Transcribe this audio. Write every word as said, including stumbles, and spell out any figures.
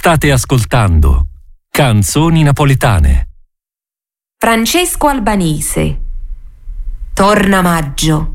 State ascoltando Canzoni napoletane. Francesco Albanese. Torna maggio.